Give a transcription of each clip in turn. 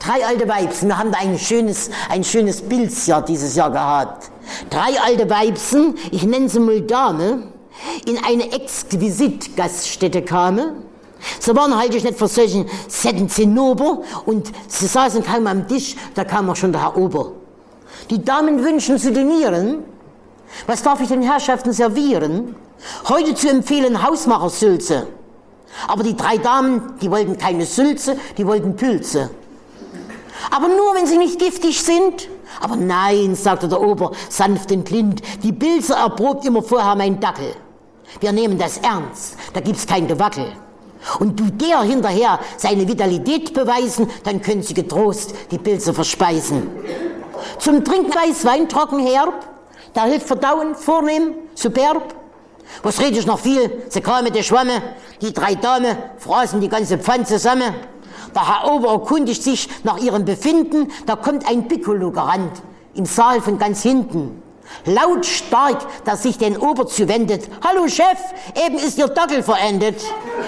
3 alte Weibsen, wir haben da ein schönes Bildsjahr dieses Jahr gehabt. 3 alte Weibsen, ich nenne sie mal Dame, in eine Exquisit-Gaststätte kamen. Sie waren halt nicht für solchen Setten Zinnober und sie saßen kaum am Tisch, da kam auch schon der Herr Ober. Die Damen wünschen zu dinieren. Was darf ich den Herrschaften servieren? Heute zu empfehlen Hausmachersülze. Aber die 3 Damen, die wollten keine Sülze, die wollten Pilze. Aber nur, wenn sie nicht giftig sind. Aber nein, sagte der Ober, sanft und lind, die Pilze erprobt immer vorher mein Dackel. Wir nehmen das ernst, da gibt's kein Gewackel. Und du der hinterher seine Vitalität beweisen, dann können sie getrost die Pilze verspeisen. Zum Trinken Weißwein trocken herb, der hilft verdauen, vornehm, superb. Was red ich noch viel, sie kamen die Schwamme, die 3 Damen fraßen die ganze Pfanne zusammen. Der Herr Ober erkundigt sich nach ihrem Befinden, da kommt ein Piccolo gerannt, im Saal von ganz hinten. Lautstark, dass sich den Ober zuwendet. Hallo Chef, eben ist Ihr Dackel verendet.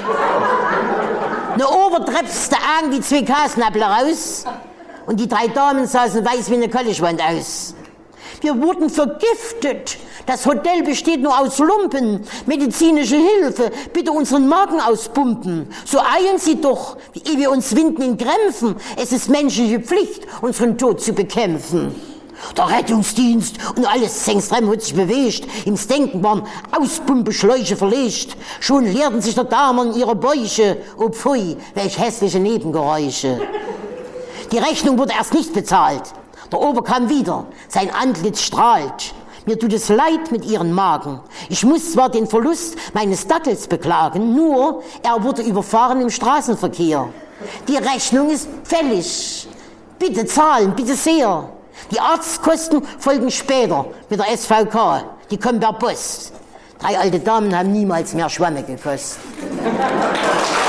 Ne Ober trepste irgendwie 2 Kasnäppler raus und die 3 Damen saßen weiß wie eine Kollischwand aus. Wir wurden vergiftet. Das Hotel besteht nur aus Lumpen. Medizinische Hilfe. Bitte unseren Magen auspumpen. So eilen Sie doch, ehe wir uns winden in Krämpfen. Es ist menschliche Pflicht, unseren Tod zu bekämpfen. Der Rettungsdienst und alles Zengstrem hat sich bewegt. Im Denken waren Auspumpeschläuche verlegt. Schon leerten sich der Damen ihre Bäuche. Oh pfui, welch hässliche Nebengeräusche. Die Rechnung wurde erst nicht bezahlt. Der Ober kam wieder, sein Antlitz strahlt. Mir tut es leid mit Ihren Magen. Ich muss zwar den Verlust meines Dackels beklagen, nur er wurde überfahren im Straßenverkehr. Die Rechnung ist fällig. Bitte zahlen, bitte sehr. Die Arztkosten folgen später mit der SVK. Die kommen per Post. 3 alte Damen haben niemals mehr Schwamme gekostet.